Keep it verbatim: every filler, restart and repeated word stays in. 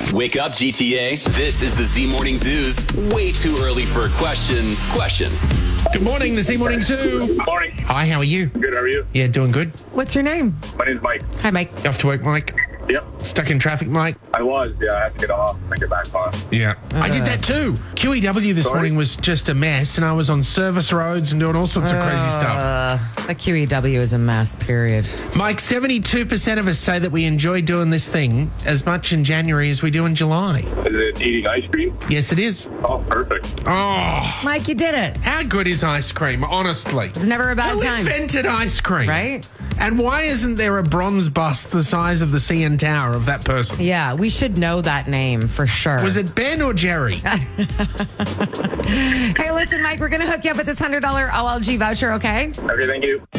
Wake up, G T A. This is the Z Morning Zoo's way too early for a question. Question. Good morning, the Z Morning Zoo. Good morning. Hi, how are you? Good, how are you? Yeah, doing good. What's your name? My name's Mike. Hi, Mike. You off to work, Mike? Yep. Stuck in traffic, Mike? I was, yeah. I had to get off and get back on. Yeah. I did that too. Q E W this Sorry? morning was just a mess, and I was on service roads and doing all sorts of crazy stuff. Uh, the Q E W is a mess, period. Mike, seventy-two percent of us say that we enjoy doing this thing as much in January as we do in July. Is it eating ice cream? Yes, it is. Oh, perfect. Oh, Mike, you did it. how good is ice cream, honestly? It's never a bad Who time. invented ice cream? Right? And why isn't there a bronze bust the size of the C N Tower of that person? Yeah, we should know that name for sure. Was it Ben or Jerry? Hey, listen, Mike, we're going to hook you up with this one hundred dollars O L G voucher, okay? Okay, thank you.